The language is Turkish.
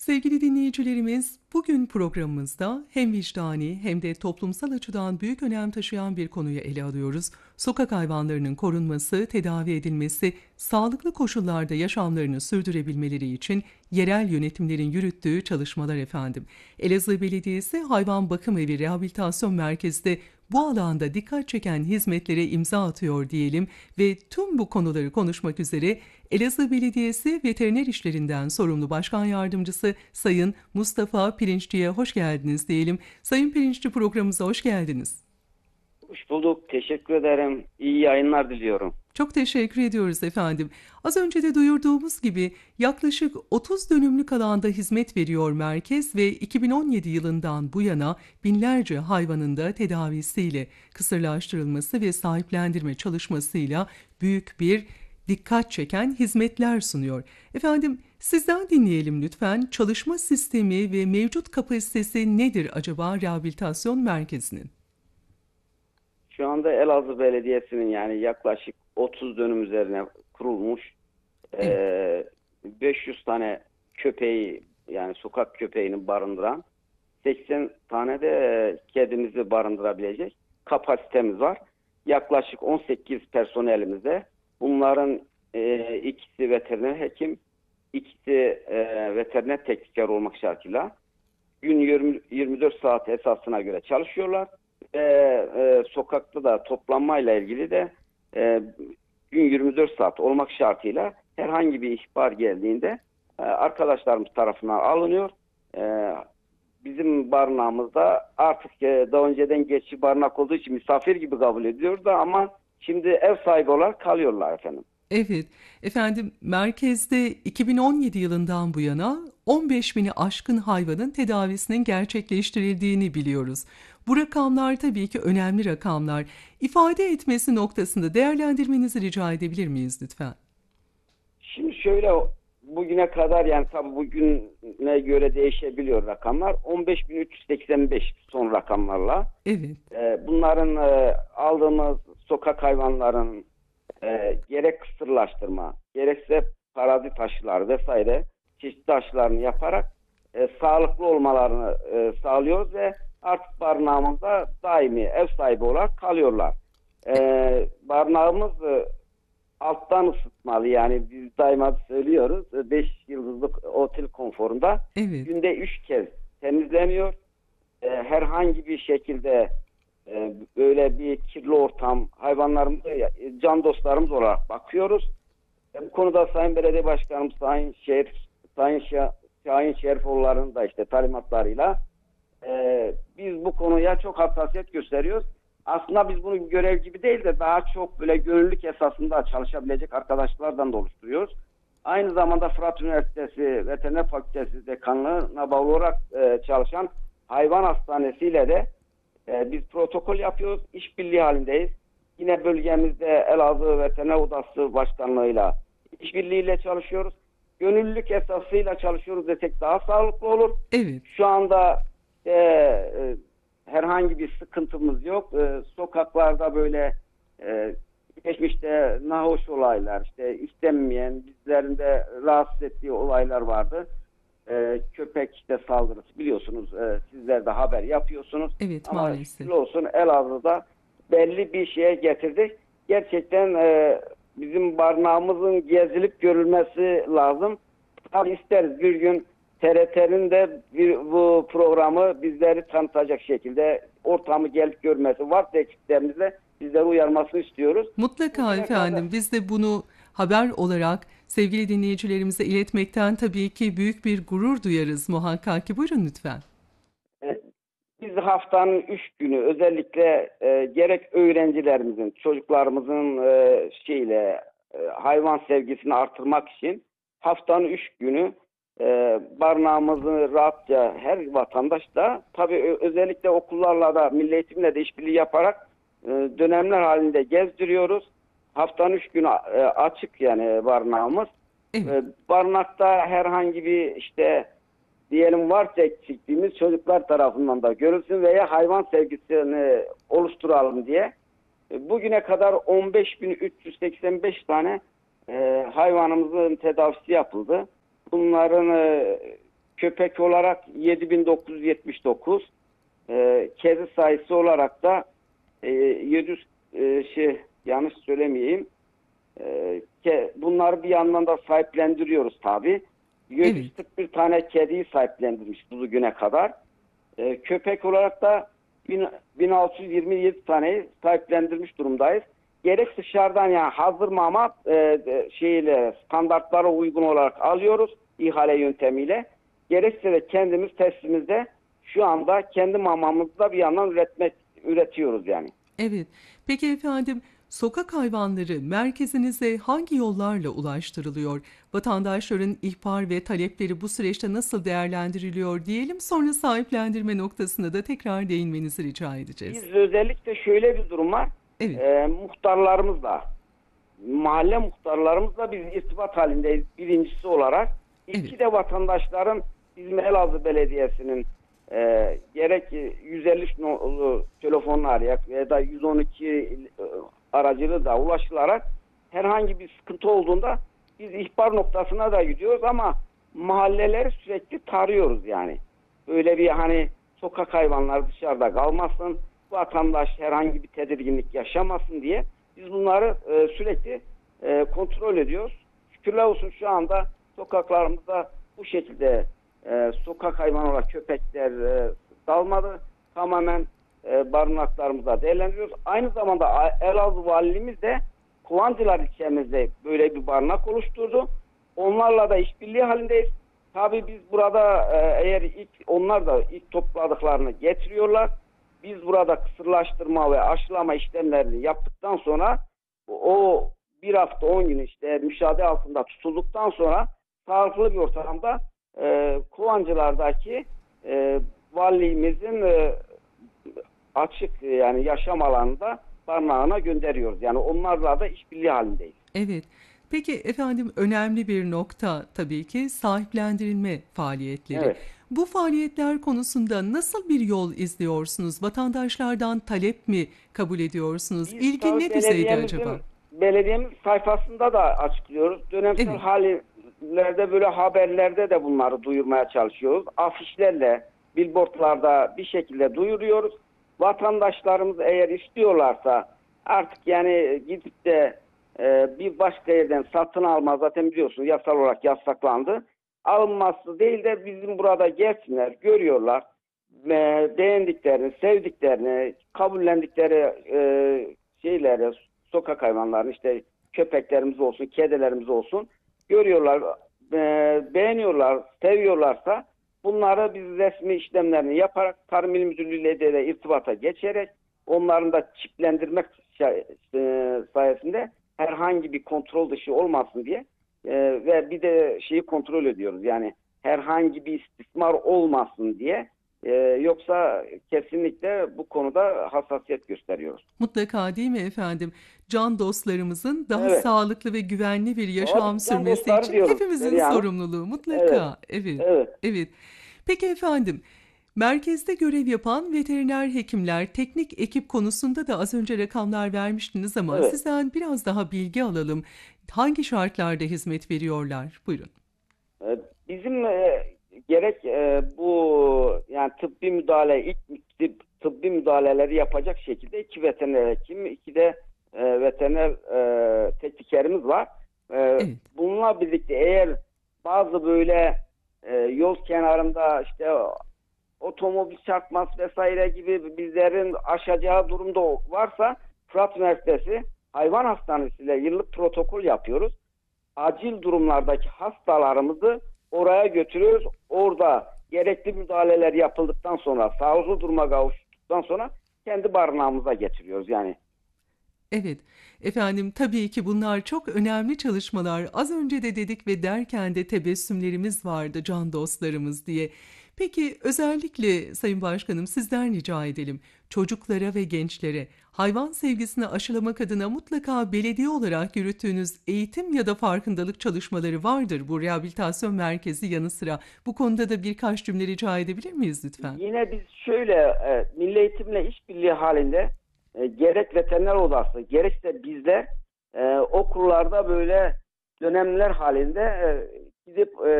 Sevgili dinleyicilerimiz, bugün programımızda hem vicdani hem de toplumsal açıdan büyük önem taşıyan bir konuyu ele alıyoruz. Sokak hayvanlarının korunması, tedavi edilmesi, sağlıklı koşullarda yaşamlarını sürdürebilmeleri için yerel yönetimlerin yürüttüğü çalışmalar efendim. Elazığ Belediyesi Hayvan Bakım Evi Rehabilitasyon Merkezi de bu alanda dikkat çeken hizmetlere imza atıyor diyelim ve tüm bu konuları konuşmak üzere Elazığ Belediyesi Veteriner İşlerinden sorumlu Başkan Yardımcısı Sayın Mustafa Pirinççi'ye hoş geldiniz diyelim. Sayın Pirinççi, programımıza hoş geldiniz. Hoş bulduk. Teşekkür ederim. İyi yayınlar diliyorum. Çok teşekkür ediyoruz efendim. Az önce de duyurduğumuz gibi yaklaşık 30 dönümlük alanda hizmet veriyor merkez ve 2017 yılından bu yana binlerce hayvanın da tedavisiyle, kısırlaştırılması ve sahiplendirme çalışmasıyla büyük bir dikkat çeken hizmetler sunuyor. Efendim, sizden dinleyelim lütfen. Çalışma sistemi ve mevcut kapasitesi nedir acaba rehabilitasyon merkezinin? Şu anda Elazığ Belediyesi'nin yani yaklaşık 30 dönüm üzerine kurulmuş Evet. 500 tane köpeği yani sokak köpeğini barındıran 80 tane de kedimizi barındırabilecek kapasitemiz var. Yaklaşık 18 personelimizde. Bunların ikisi veteriner hekim, ikisi veteriner tekniker olmak şartıyla gün 24 saat esasına göre çalışıyorlar. Sokakta da toplanmayla ilgili de gün 24 saat olmak şartıyla herhangi bir ihbar geldiğinde arkadaşlarımız tarafından alınıyor. Bizim barınağımızda artık daha önceden geçici barınak olduğu için misafir gibi kabul ediyoruz da ama şimdi ev sahibi olarak kalıyorlar efendim. Evet, efendim merkezde 2017 yılından bu yana 15 bini aşkın hayvanın tedavisinin gerçekleştirildiğini biliyoruz. Bu rakamlar tabii ki önemli rakamlar. İfade etmesi noktasında değerlendirmenizi rica edebilir miyiz lütfen? Şimdi şöyle bugüne kadar yani tabii bugüne göre değişebiliyor rakamlar. 15.385 son rakamlarla. Evet, Bunların aldığımız sokak hayvanların gerek kısırlaştırma, gerekse parazit aşılar vesaire çeşitli aşılarını yaparak sağlıklı olmalarını sağlıyoruz ve artık barınağımızda daimi ev sahibi olarak kalıyorlar. Barınağımız alttan ısıtmalı yani biz daima söylüyoruz 5 yıldızlık otel konforunda evet. günde 3 kez temizleniyor. Herhangi bir şekilde böyle bir kirli ortam hayvanlarımıza can dostlarımız olarak bakıyoruz. Bu konuda Sayın Belediye Başkanımız Sayın Şerifoğulları'nın da işte talimatlarıyla biz bu konuya çok hassasiyet gösteriyoruz. Aslında biz bunu görev gibi değil de daha çok böyle gönüllülük esasında çalışabilecek arkadaşlardan da oluşturuyoruz. Aynı zamanda Fırat Üniversitesi Veteriner Fakültesi Dekanlığı'na bağlı olarak çalışan hayvan hastanesiyle de biz protokol yapıyoruz. İşbirliği halindeyiz. Yine bölgemizde Elazığ Veteriner Odası Başkanlığı'yla işbirliğiyle çalışıyoruz. Gönüllülük esasıyla çalışıyoruz desek daha sağlıklı olur. Evet. Şu anda herhangi bir sıkıntımız yok. Sokaklarda böyle geçmişte nahoş olaylar, işte istenmeyen, bizlerinde rahatsız ettiği olaylar vardı. Köpek işte saldırısı biliyorsunuz, sizler de haber yapıyorsunuz. Evet, Ama maalesef. şükür olsun Elazığ'da belli bir şeye getirdik. Gerçekten bizim barınağımızın gezilip görülmesi lazım. Tabii isteriz bir gün TRT'nin de bu programı bizleri tanıtacak şekilde ortamı gelip görmesi varsa ekiplerimizle bizleri uyarmasını istiyoruz. Mutlaka Bugüne kadar efendim. Biz de bunu haber olarak sevgili dinleyicilerimize iletmekten tabii ki büyük bir gurur duyarız muhakkak ki. Buyurun lütfen. e, biz haftanın 3 günü özellikle gerek öğrencilerimizin, çocuklarımızın hayvan sevgisini artırmak için haftanın 3 günü barınağımızı rahatça her vatandaş da tabii özellikle okullarla da Milli Eğitimle de işbirliği yaparak dönemler halinde gezdiriyoruz. Haftanın 3 günü açık yani barınağımız. Evet. Barınakta herhangi bir işte diyelim varsa eksikliğimiz çocuklar tarafından da görülsün veya hayvan sevgisini oluşturalım diye. Bugüne kadar 15.385 tane hayvanımızın tedavisi yapıldı. Bunların köpek olarak 7.979, kedi sayısı olarak da 700, yanlış söylemeyeyim. Bunları bir yandan da sahiplendiriyoruz tabii. Evet. 741 tane kediyi sahiplendirmiş bugüne kadar. Köpek olarak da 1627 taneyi sahiplendirmiş durumdayız. Gerek dışarıdan, yani hazır mama standartlara uygun olarak alıyoruz ihale yöntemiyle. Gerekse de kendimiz teslimizde şu anda kendi mamamızı da bir yandan üretiyoruz yani. Evet. Peki efendim, sokak hayvanları merkezinize hangi yollarla ulaştırılıyor? Vatandaşların ihbar ve talepleri bu süreçte nasıl değerlendiriliyor diyelim, sonra sahiplendirme noktasına da tekrar değinmenizi rica edeceğiz. Biz özellikle şöyle bir durum var. Evet. Muhtarlarımızla, mahalle muhtarlarımızla biz irtibat halindeyiz birincisi olarak. İki Evet. de vatandaşların bizim Elazığ Belediyesi'nin gerek 150 nolu telefonla arayarak ya da 112 aracılığı da ulaşılarak herhangi bir sıkıntı olduğunda biz ihbar noktasına da gidiyoruz ama mahalleleri sürekli tarıyoruz yani. Böyle bir hani sokak hayvanları dışarıda kalmasın, vatandaş herhangi bir tedirginlik yaşamasın diye biz bunları sürekli kontrol ediyoruz. Şükürler olsun şu anda sokaklarımızda bu şekilde sokak hayvanı olarak köpekler dalmadı. Tamamen barınaklarımızda değerlendiriyoruz. Aynı zamanda Elazığ Valiliğimiz de Kovancılar ilçemizde böyle bir barınak oluşturdu. Onlarla da işbirliği halindeyiz. Tabii biz burada eğer onlar da ilk topladıklarını getiriyorlar. Biz burada kısırlaştırma ve aşılama işlemlerini yaptıktan sonra o bir hafta 10 gün işte müşahede altında tutulduktan sonra sağlıklı bir ortamda Kovancılar'daki valiliğimizin açık yani yaşam alanında barınağına gönderiyoruz. Yani onlarla da işbirliği halindeyiz. Evet. Peki efendim, önemli bir nokta tabii ki sahiplendirilme faaliyetleri. Evet. Bu faaliyetler konusunda nasıl bir yol izliyorsunuz? Vatandaşlardan talep mi kabul ediyorsunuz? Biz İlgi tabii ne düzeyde acaba? belediyemiz sayfasında da açıklıyoruz. Dönemsel Evet. hallerde böyle haberlerde de bunları duyurmaya çalışıyoruz. Afişlerle, billboardlarda bir şekilde duyuruyoruz. Vatandaşlarımız eğer istiyorlarsa artık yani gidip de bir başka yerden satın alma, zaten biliyorsunuz yasal olarak yasaklandı. Alınması değil de bizim burada gelsinler, görüyorlar. Beğendiklerini, sevdiklerini, kabullendikleri şeyleri, sokak hayvanlarını, işte köpeklerimiz olsun, kedilerimiz olsun görüyorlar, beğeniyorlar, seviyorlarsa bunları biz resmi işlemlerini yaparak Tarım İl Müdürlüğü ile de irtibata geçerek onların da çiplendirmek sayesinde herhangi bir kontrol dışı olmasın diye ve bir de şeyi kontrol ediyoruz. Yani herhangi bir istismar olmasın diye. Yoksa kesinlikle bu konuda hassasiyet gösteriyoruz. Mutlaka, değil mi efendim? Can dostlarımızın daha Evet. sağlıklı ve güvenli bir yaşam Tabii can sürmesi dostları için diyoruz hepimizin Feriha Hanım. sorumluluğu. Evet. Mutlaka. Evet. Evet. Evet. Peki efendim, merkezde görev yapan veteriner hekimler, teknik ekip konusunda da az önce rakamlar vermiştiniz ama Evet. sizden biraz daha bilgi alalım. Hangi şartlarda hizmet veriyorlar? Buyurun. Bizim gerek bu yani tıbbi müdahale, tıbbi müdahaleleri yapacak şekilde 2 veteriner hekim, 2 de veteriner teknikerimiz var. Evet. Bununla birlikte eğer bazı böyle yol kenarında işte otomobil çarpması vesaire gibi bizlerin aşacağı durumda varsa Fırat Üniversitesi Hayvan Hastanesi ile yıllık protokol yapıyoruz. Acil durumlardaki hastalarımızı oraya götürüyoruz. Orada gerekli müdahaleler yapıldıktan sonra, sağlıklı duruma kavuştuktan sonra kendi barınağımıza getiriyoruz. Yani Evet, efendim, tabii ki bunlar çok önemli çalışmalar. Az önce de dedik ve derken de tebessümlerimiz vardı, can dostlarımız diye. Peki özellikle Sayın Başkanım, sizden rica edelim. Çocuklara ve gençlere hayvan sevgisini aşılamak adına mutlaka belediye olarak yürüttüğünüz eğitim ya da farkındalık çalışmaları vardır bu rehabilitasyon merkezi yanı sıra. Bu konuda da birkaç cümle rica edebilir miyiz lütfen? yine biz şöyle Milli Eğitimle işbirliği halinde gerek veteriner odası gerekse bizler okullarda böyle dönemler halinde gidip